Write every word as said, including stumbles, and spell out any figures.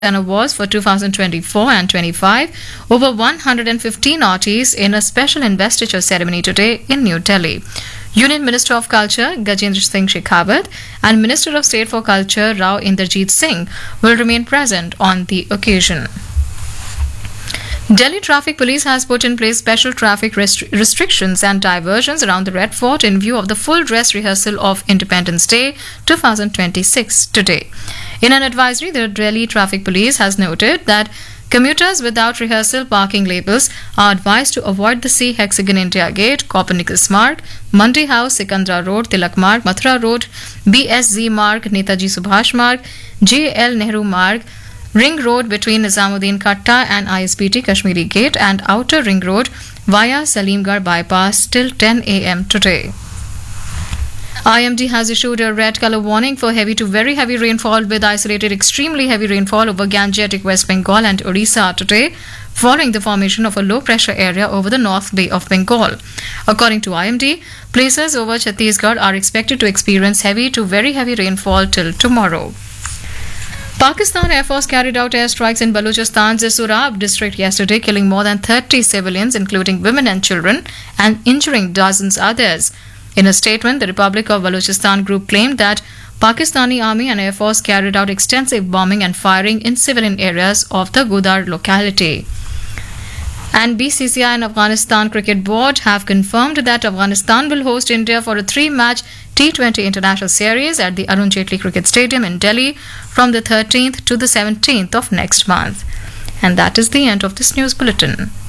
and Awards for two thousand twenty-four and twenty-five, over one hundred fifteen artists in a special investiture ceremony today in New Delhi. Union Minister of Culture Gajendra Singh Shekhawat and Minister of State for Culture Rao Inderjeet Singh will remain present on the occasion. Delhi Traffic Police has put in place special traffic restri- restrictions and diversions around the Red Fort in view of the full dress rehearsal of Independence Day twenty twenty-six today. In an advisory, the Delhi Traffic Police has noted that commuters without rehearsal parking labels are advised to avoid the C Hexagon India Gate, Copernicus Marg, Mandi House, Sikandra Road, Tilak Marg, Mathura Road, B S Z Marg, Netaji Subhash Marg, J L Nehru Marg, Ring Road between Nizamuddin Khatta and I S B T Kashmiri Gate, and Outer Ring Road via Salimgarh Bypass till ten a m today. I M D has issued a red colour warning for heavy to very heavy rainfall with isolated extremely heavy rainfall over Gangetic West Bengal and Orissa today, following the formation of a low pressure area over the North Bay of Bengal. According to I M D, places over Chhattisgarh are expected to experience heavy to very heavy rainfall till tomorrow. Pakistan Air Force carried out airstrikes in Baluchistan's Surab district yesterday, killing more than thirty civilians, including women and children, and injuring dozens others. In a statement, the Republic of Balochistan group claimed that Pakistani Army and Air Force carried out extensive bombing and firing in civilian areas of the Gudar locality. And B C C I and Afghanistan Cricket Board have confirmed that Afghanistan will host India for a three-match T twenty International Series at the Arun Jaitley Cricket Stadium in Delhi from the thirteenth to the seventeenth of next month. And that is the end of this news bulletin.